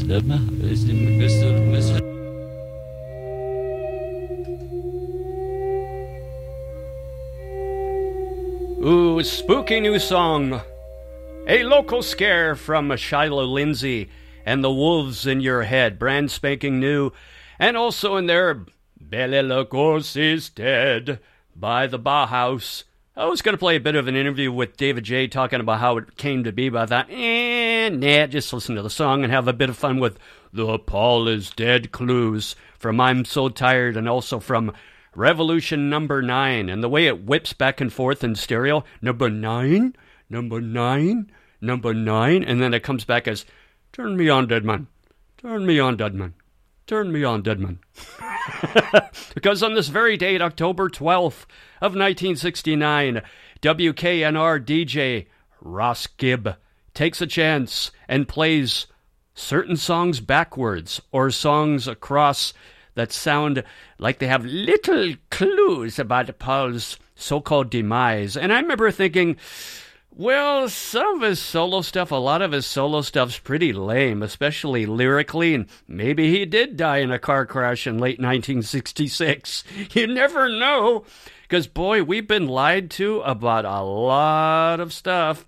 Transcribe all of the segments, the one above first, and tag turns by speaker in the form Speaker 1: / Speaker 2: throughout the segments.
Speaker 1: Ooh, spooky new song. A local scare from Shiloh Lindsay and the Wolves in Your Head, brand spanking new. And also in there, Bela Lugosi's Dead by the Bauhaus. I was going to play a bit of an interview with David J. talking about how it came to be, but I thought, just listen to the song and have a bit of fun with the Paul is Dead clues from I'm So Tired, and also from Revolution Number 9, and the way it whips back and forth in stereo, number 9, number 9, number 9, and then it comes back as, turn me on, Deadman, turn me on, Deadman, turn me on, Deadman. Because on this very date, October 12th of 1969, WKNR DJ Ross Gibb takes a chance and plays certain songs backwards, or songs across that sound like they have little clues about Paul's so-called demise. And I remember thinking, well, some of his solo stuff, a lot of his solo stuff's pretty lame, especially lyrically, and maybe he did die in a car crash in late 1966. You never know, because, boy, we've been lied to about a lot of stuff,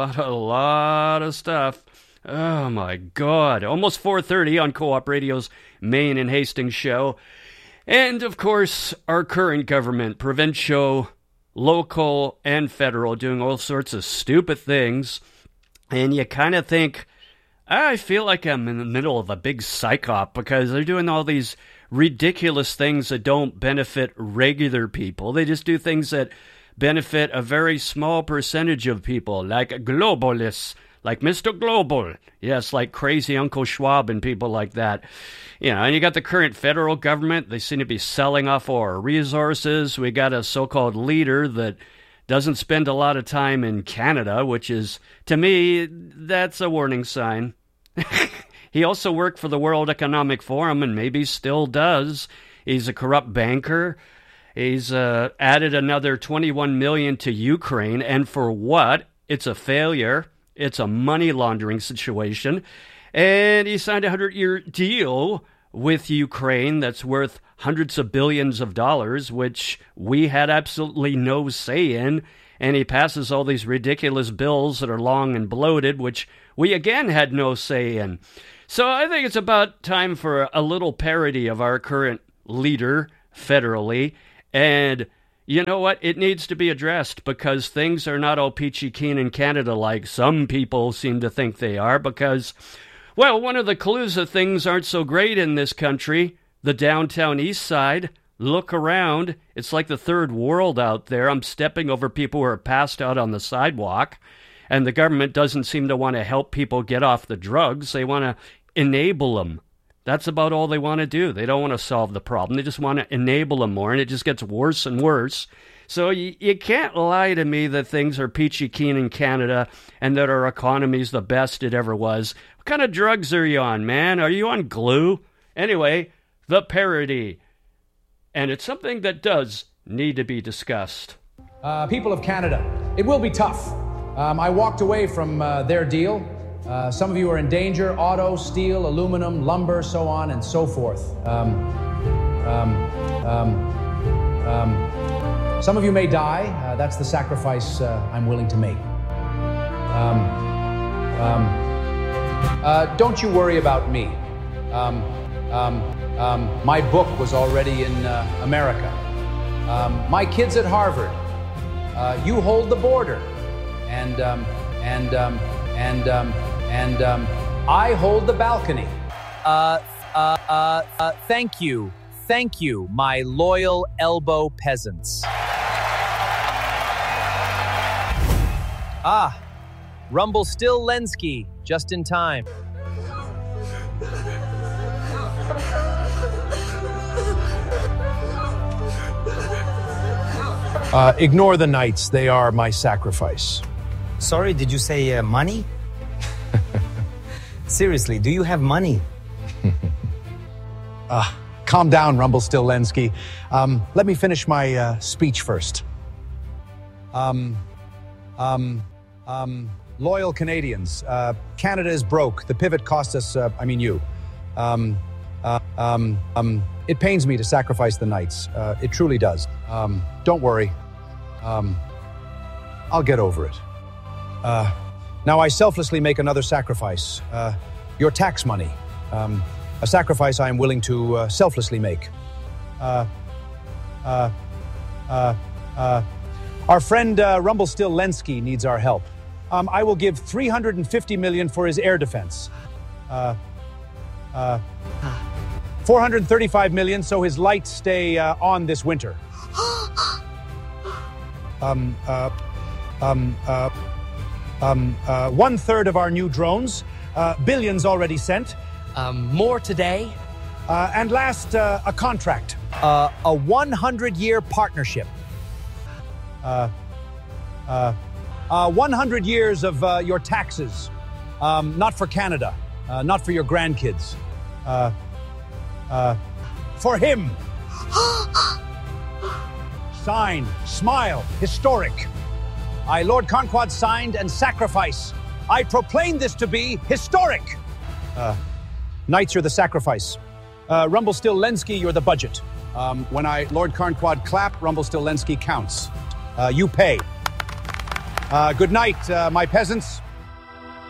Speaker 1: Oh, my God. Almost 4:30 on Co-op Radio's Maine and Hastings show. And, of course, our current government, provincial, local, and federal, doing all sorts of stupid things. And you kind of think, I feel like I'm in the middle of a big psyop, because they're doing all these ridiculous things that don't benefit regular people. They just do things that benefit a very small percentage of people, like globalists, like Mr. Global. Yes, like crazy Uncle Schwab and people like that. You know, and you got the current federal government. They seem to be selling off all our resources. We got a so-called leader that doesn't spend a lot of time in Canada, which is, to me, that's a warning sign. He also worked for the World Economic Forum, and maybe still does. He's a corrupt banker. He's added another $21 million to Ukraine, and for what? It's a failure. It's a money laundering situation. And he signed a 100-year deal with Ukraine that's worth hundreds of billions of dollars, which we had absolutely no say in. And he passes all these ridiculous bills that are long and bloated, which we again had no say in. So I think it's about time for a little parody of our current leader federally. And you know what? It needs to be addressed, because things are not all peachy keen in Canada like some people seem to think they are, because, well, one of the clues that things aren't so great in this country, the downtown east side, look around. It's like the third world out there. I'm stepping over people who are passed out on the sidewalk, and the government doesn't seem to want to help people get off the drugs. They want to enable them. That's about all they want to do. They don't want to solve the problem. They just want to enable them more, and it just gets worse and worse. So you can't lie to me that things are peachy keen in Canada and that our economy's the best it ever was. What kind of drugs are you on, man? Are you on glue? Anyway, the parody. And it's something that does need to be discussed.
Speaker 2: People of Canada, it will be tough. I walked away from their deal. Some of you are in danger: auto, steel, aluminum, lumber, so on and so forth. Some of you may die. That's the sacrifice I'm willing to make. Don't you worry about me. My book was already in America. My kids at Harvard. You hold the border. And I hold the balcony.
Speaker 3: Thank you, my loyal elbow peasants. Rumpelstiltskin, just in time.
Speaker 2: Ignore the knights. They are my sacrifice.
Speaker 4: Sorry, did you say money? Seriously, do you have money?
Speaker 2: Calm down, Rumpelstiltskin. Let me finish my speech first. Loyal Canadians, Canada is broke. The pivot cost us, you. It pains me to sacrifice the knights. It truly does. Don't worry. I'll get over it. Now I selflessly make another sacrifice. Your tax money. A sacrifice I am willing to selflessly make. Our friend Rumpelstiltskin needs our help. I will give $350 million for his air defense. $435 million so his lights stay on this winter. One third of our new drones. Billions already sent.
Speaker 3: More today.
Speaker 2: And last, a contract.
Speaker 3: A 100-year partnership.
Speaker 2: 100 years of your taxes. Not for Canada. Not for your grandkids. For him. Sign, smile, historic. I, Lord Conquad, signed and sacrifice. I proclaim this to be historic. Knights, you're the sacrifice. Rumpelstiltskin, you're the budget. When I, Lord Conquad, clap, Rumpelstiltskin counts. You pay. Good night, my peasants.